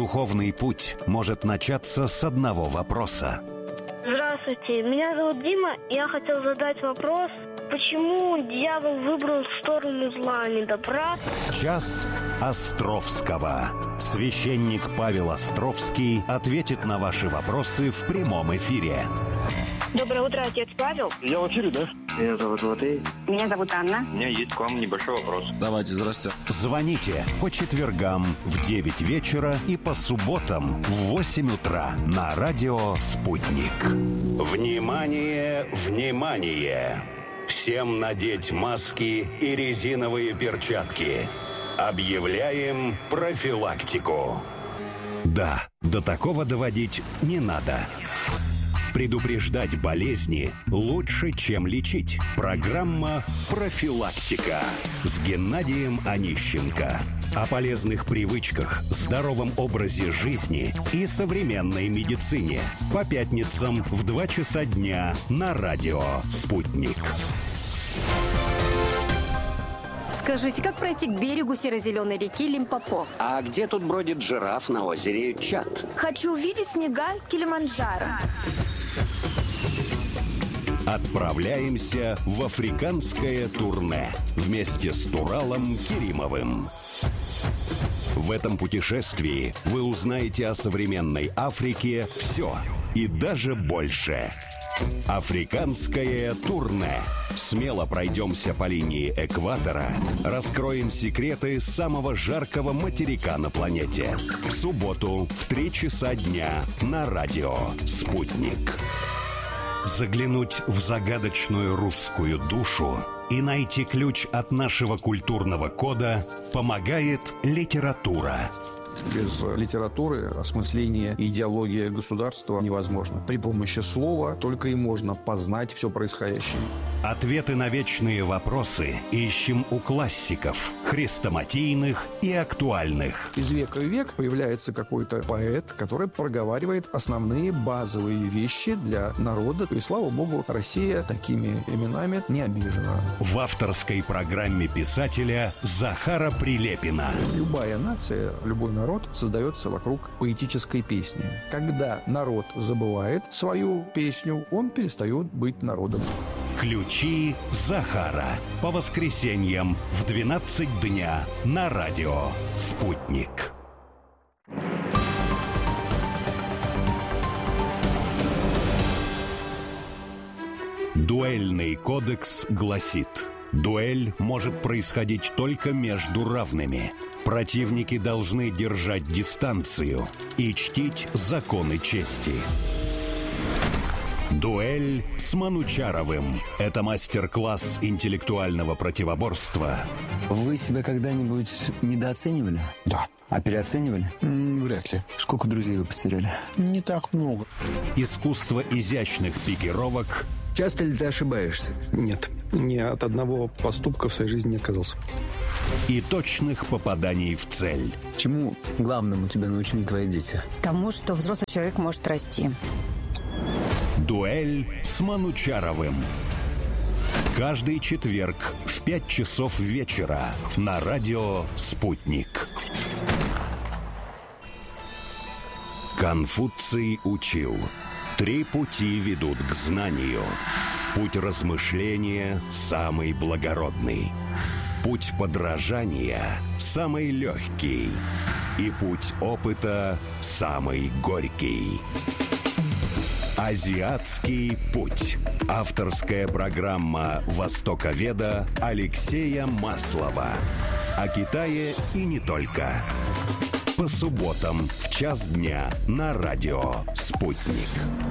Духовный путь может начаться с одного вопроса. Здравствуйте, меня зовут Дима, и я хотел задать вопрос, почему дьявол выбрал сторону зла, а не добра? Час Островского. Священник Павел Островский ответит на ваши вопросы в прямом эфире. Доброе утро, отец Павел. Я в эфире, да? Меня зовут Матвей. Меня зовут Анна. У меня есть к вам небольшой вопрос. Давайте, здрасте. Звоните по четвергам в 9 вечера и по субботам в 8 утра на радио «Спутник». Внимание, внимание! Всем надеть маски и резиновые перчатки. Объявляем профилактику. Да, до такого доводить не надо. Предупреждать болезни лучше, чем лечить. Программа «Профилактика» с Геннадием Онищенко. О полезных привычках, здоровом образе жизни и современной медицине. По пятницам в 2 часа дня на радио «Спутник». Скажите, как пройти к берегу серо-зеленой реки Лимпопо? А где тут бродит жираф на озере Чад? Хочу увидеть снега Килиманджаро. Отправляемся в африканское турне вместе с Туралом Керимовым. В этом путешествии вы узнаете о современной Африке все и даже больше. Африканское турне. Смело пройдемся по линии экватора, раскроем секреты самого жаркого материка на планете. В субботу в 3 часа дня на радио «Спутник». Заглянуть в загадочную русскую душу и найти ключ от нашего культурного кода помогает литература. Без литературы осмысление и идеология государства невозможно. При помощи слова только и можно познать все происходящее. Ответы на вечные вопросы ищем у классиков, хрестоматийных и актуальных. Из века в век появляется какой-то поэт, который проговаривает основные базовые вещи для народа. И, слава богу, Россия такими именами не обижена. В авторской программе писателя Захара Прилепина. Любая нация, любой народ создается вокруг поэтической песни. Когда народ забывает свою песню, он перестает быть народом. Ключи Захара. По воскресеньям в 12 дня на радио «Спутник». Дуэльный кодекс гласит: дуэль может происходить только между равными. Противники должны держать дистанцию и чтить законы чести. Дуэль с Манучаровым. Это мастер-класс интеллектуального противоборства. Вы себя когда-нибудь недооценивали? Да. А переоценивали? Вряд ли. Сколько друзей вы потеряли? Не так много. Искусство изящных пикировок. Часто ли ты ошибаешься? Нет, ни от одного поступка в своей жизни не отказался. И точных попаданий в цель. Чему главному тебя научили твои дети? Тому, что взрослый человек может расти. Дуэль с Манучаровым. Каждый четверг в 5 часов вечера на радио «Спутник». Конфуций учил: 3 пути ведут к знанию. Путь размышления самый благородный. Путь подражания самый легкий. И путь опыта самый горький. Азиатский путь. Авторская программа востоковеда Алексея Маслова. О Китае и не только. По субботам в 1 дня на радио «Спутник».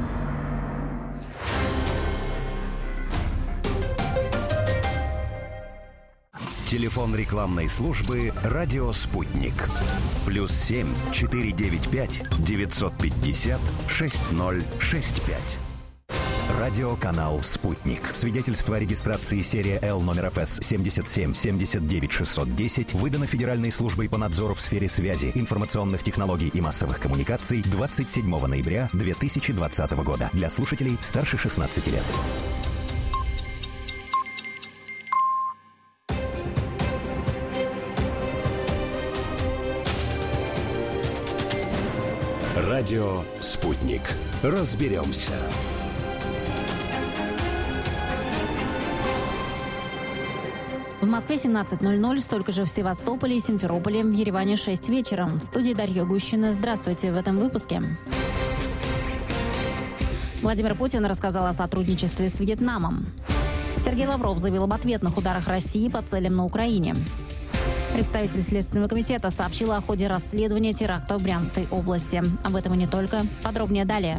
Телефон рекламной службы «Радио Спутник». +7 495 950 6065. Радиоканал «Спутник». Свидетельство о регистрации серия Л номер ФС 77 79 610 выдано Федеральной службой по надзору в сфере связи, информационных технологий и массовых коммуникаций 27 ноября 2020 года. Для слушателей старше 16 лет. Радио «Спутник». Разберемся. В Москве 17:00, столько же в Севастополе и Симферополе, в Ереване 6 вечера. В студии Дарья Гущина. Здравствуйте в этом выпуске. Владимир Путин рассказал о сотрудничестве с Вьетнамом. Сергей Лавров заявил об ответных ударах России по целям на Украине. Представитель Следственного комитета сообщил о ходе расследования теракта в Брянской области. Об этом и не только. Подробнее далее.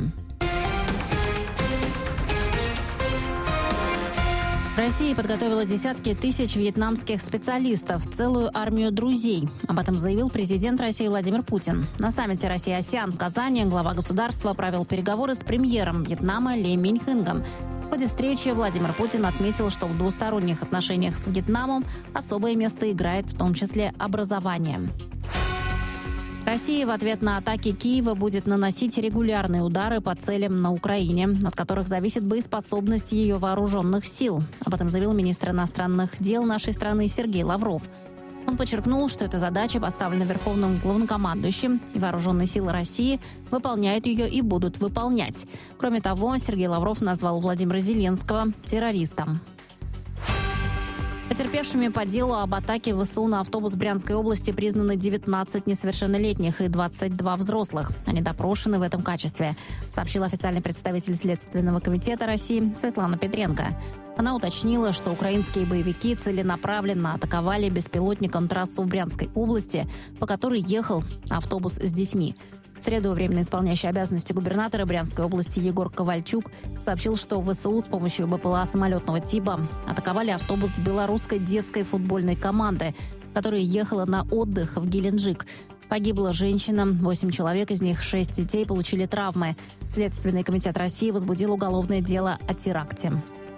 Россия подготовила десятки тысяч вьетнамских специалистов, целую армию друзей. Об этом заявил президент России Владимир Путин. На саммите Россия-АСЕАН в Казани глава государства провел переговоры с премьером Вьетнама Ле Миньхынгом. В ходе встречи Владимир Путин отметил, что в двусторонних отношениях с Вьетнамом особое место играет в том числе образование. Россия в ответ на атаки Киева будет наносить регулярные удары по целям на Украине, от которых зависит боеспособность ее вооруженных сил. Об этом заявил министр иностранных дел нашей страны Сергей Лавров. Он подчеркнул, что эта задача поставлена Верховным главнокомандующим, и вооруженные силы России выполняют ее и будут выполнять. Кроме того, Сергей Лавров назвал Владимира Зеленского террористом. Потерпевшими по делу об атаке ВСУ на автобус Брянской области признаны 19 несовершеннолетних и 22 взрослых. Они допрошены в этом качестве, сообщил официальный представитель Следственного комитета России Светлана Петренко. Она уточнила, что украинские боевики целенаправленно атаковали беспилотником трассу в Брянской области, по которой ехал автобус с детьми. В среду временно исполняющий обязанности губернатора Брянской области Егор Ковальчук сообщил, что ВСУ с помощью БПЛА самолетного типа атаковали автобус белорусской детской футбольной команды, которая ехала на отдых в Геленджик. Погибла женщина, 8 человек, из них 6 детей получили травмы. Следственный комитет России возбудил уголовное дело о теракте.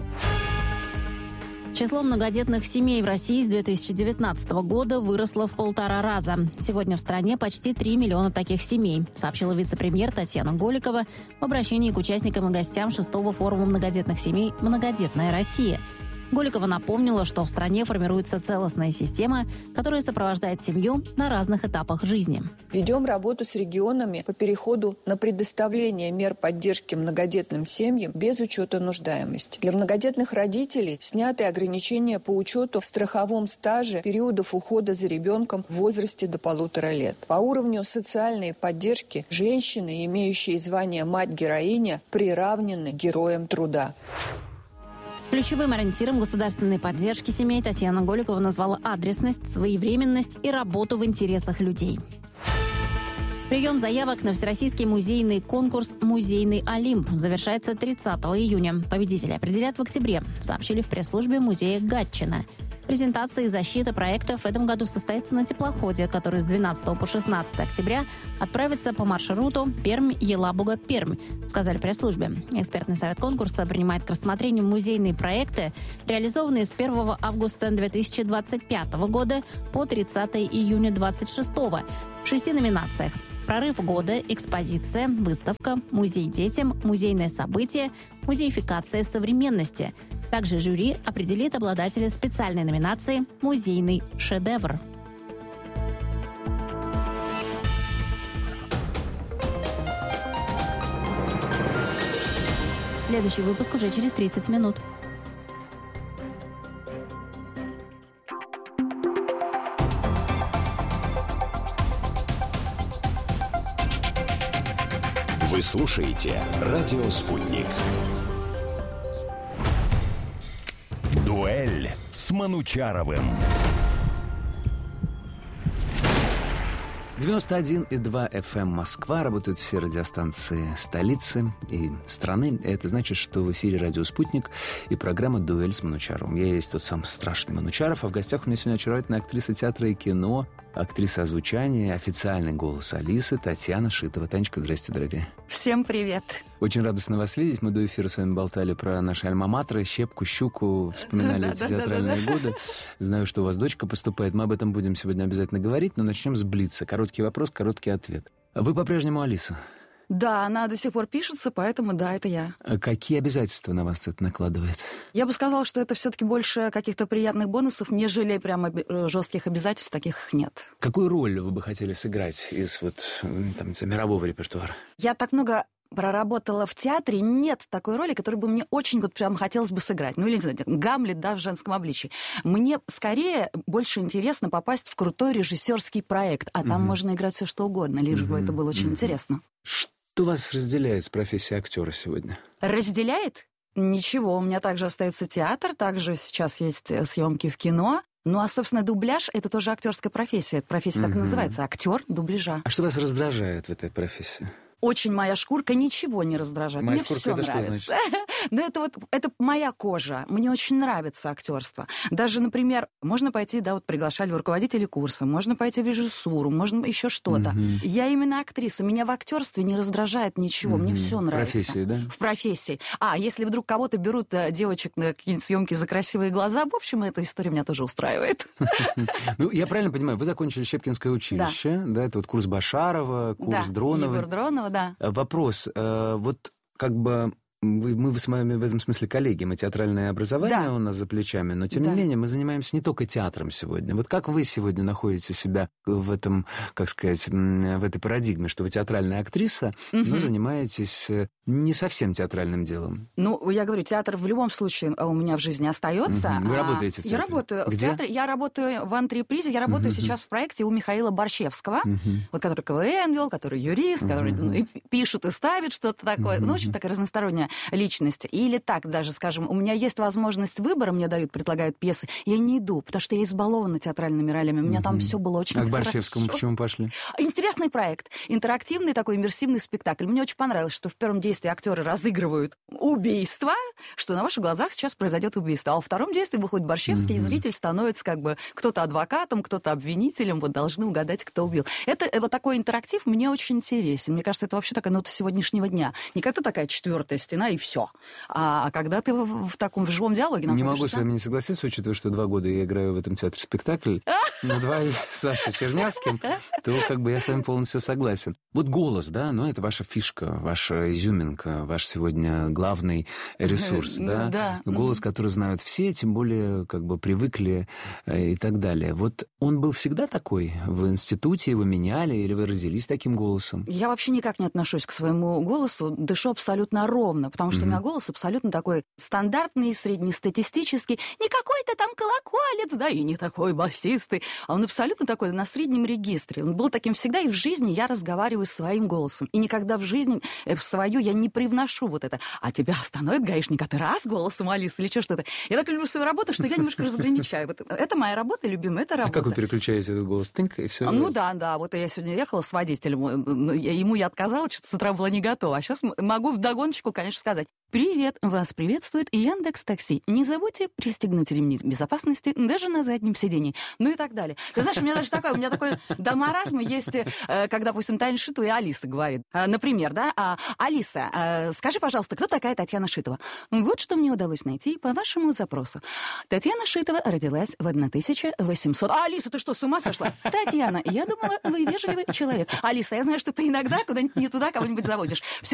Число многодетных семей в России с 2019 года выросло в 1,5 раза. Сегодня в стране почти 3 миллиона таких семей, сообщила вице-премьер Татьяна Голикова в обращении к участникам и гостям 6-го форума многодетных семей «Многодетная Россия». Голикова напомнила, что в стране формируется целостная система, которая сопровождает семью на разных этапах жизни. Ведем работу с регионами по переходу на предоставление мер поддержки многодетным семьям без учета нуждаемости. Для многодетных родителей сняты ограничения по учету в страховом стаже периодов ухода за ребенком в возрасте до 1,5 лет. По уровню социальной поддержки женщины, имеющие звание «мать-героиня», приравнены к героям труда. Ключевым ориентиром государственной поддержки семей Татьяна Голикова назвала адресность, своевременность и работу в интересах людей. Прием заявок на всероссийский музейный конкурс «Музейный Олимп» завершается 30 июня. Победители определят в октябре, сообщили в пресс-службе музея Гатчина. Презентация и защита проектов в этом году состоится на теплоходе, который с 12 по 16 октября отправится по маршруту Пермь-Елабуга-Пермь, сказали в пресс-службе. Экспертный совет конкурса принимает к рассмотрению музейные проекты, реализованные с 1 августа 2025 года по 30 июня 2026 в 6 номинациях. Прорыв года, экспозиция, выставка, музей детям, музейное событие, музеификация современности. Также жюри определит обладателя специальной номинации «Музейный шедевр». Следующий выпуск уже через 30 минут. Вы слушаете «Радио Спутник». Дуэль с Манучаровым. 91,2 FM Москва. Работают все радиостанции столицы и страны. Это значит, что в эфире «Радио Спутник» и программа «Дуэль с Манучаровым». Я есть тот самый страшный Манучаров, а в гостях у меня сегодня очаровательная актриса театра и кино, актриса озвучания, официальный голос Алисы Татьяна Шитова. Танечка, здрасте, дорогая. Всем привет. Очень радостно вас видеть. Мы до эфира с вами болтали про наши альма-матры, Щепку, Щуку, вспоминали эти театральные годы. Знаю, что у вас дочка поступает. Мы об этом будем сегодня обязательно говорить, но начнем с блица. Короткий вопрос, короткий ответ. Вы по-прежнему Алиса? Да, она до сих пор пишется, поэтому да, это я. Какие обязательства на вас это накладывает? Я бы сказала, что это все-таки больше каких-то приятных бонусов, нежели прямо жестких обязательств, таких нет. Какую роль вы бы хотели сыграть из мирового репертуара? Я так много проработала в театре, нет такой роли, которую бы мне очень прям хотелось бы сыграть. Ну, или, не знаю, Гамлет, да, в женском обличии. Мне скорее больше интересно попасть в крутой режиссерский проект, а там можно играть все что угодно, лишь бы это было очень интересно. Что вас разделяет с профессией актера сегодня? Разделяет? Ничего, у меня также остается театр, также сейчас есть съемки в кино. Ну, а, собственно, дубляж — это тоже актерская профессия. Профессия так и называется — актер дубляжа. А что вас раздражает в этой профессии? Очень моя шкурка, ничего не раздражает. Моя мне шкурка все это нравится. Что значит? Но это моя кожа. Мне очень нравится актерство. Даже, например, можно пойти, да, вот приглашали в руководители курса, можно пойти в режиссуру, можно еще что-то. Я именно актриса. Меня в актерстве не раздражает ничего. Мне все нравится. В профессии, да? В профессии. А если вдруг кого-то берут, девочек, на какие-нибудь съемки за красивые глаза, в общем, эта история меня тоже устраивает. Ну, я правильно понимаю, вы закончили Щепкинское училище, да, это вот курс Башарова, курс Дронова. Егор Дронова, да. Вопрос, вот как бы мы с вами в этом смысле коллеги, мы театральное образование у нас за плечами, но тем не менее мы занимаемся не только театром сегодня. Вот как вы сегодня находите себя в этом, как сказать, в этой парадигме, что вы театральная актриса, но занимаетесь не совсем театральным делом? Ну, я говорю, театр в любом случае у меня в жизни остается. Вы работаете в театре? Я работаю Где? в театре, я работаю в антрепризе, я работаю сейчас в проекте у Михаила Борщевского, вот который КВН вел, который юрист, который пишет и ставит что-то такое. Ну, в общем, такая разносторонняя личность. Или так даже, скажем, у меня есть возможность выбора, мне дают, предлагают пьесы, я не иду, потому что я избалована театральными ролями. У меня там все было очень хорошо. А к Борщевскому почему пошли? Интересный проект. Интерактивный такой иммерсивный спектакль. Мне очень понравилось, что в первом действии актеры разыгрывают убийство, что на ваших глазах сейчас произойдет убийство. А во втором действии выходит Борщевский, и зритель становится как бы кто-то адвокатом, кто-то обвинителем, вот должны угадать, кто убил. Это вот такой интерактив мне очень интересен. Мне кажется, это вообще такая нота сегодняшнего дня. Не когда такая четвертая стена и все. А когда ты в таком живом диалоге находишься... Не могу с вами не согласиться, учитывая, что 2 года я играю в этом театре спектакль на двоих с Сашей Чернявским, то как бы я с вами полностью согласен. Вот голос, да, но это ваша фишка, ваша изюминка, ваш сегодня главный ресурс, да? Да. Голос, который знают все, тем более как бы привыкли и так далее. Вот он был всегда такой? В институте его меняли или вы родились таким голосом? Я вообще никак не отношусь к своему голосу, дышу абсолютно ровно, потому что у меня голос абсолютно такой стандартный, среднестатистический, не какой-то там колоколец, да, и не такой басистый, а он абсолютно такой на среднем регистре. Он был таким всегда, и в жизни я разговариваю своим голосом. И никогда в жизни в свою я не привношу вот это. А тебя остановит гаишник, а ты раз голосом, Алиса, или что-то. Я так люблю свою работу, что я немножко разграничаю. Вот это моя работа, любимая, это работа. А как вы переключаете этот голос? Тынк, и все? Ну да. Вот я сегодня ехала с водителем, ему я отказала, что-то с утра была не готова. А сейчас могу вдогоночку, конечно, сказать: «Привет, вас приветствует Яндекс.Такси. Не забудьте пристегнуть ремни безопасности даже на заднем сидении». Ну и так далее. Ты знаешь, у меня такой до маразма есть, когда, допустим, Таня Шитова и Алиса говорит. Например, да, Алиса, скажи, пожалуйста, кто такая Татьяна Шитова? Вот что мне удалось найти по вашему запросу. Татьяна Шитова родилась в 1800... Алиса, ты что, с ума сошла? Татьяна, я думала, вы вежливый человек. Алиса, я знаю, что ты иногда куда-нибудь не туда кого-нибудь завозишь. Все,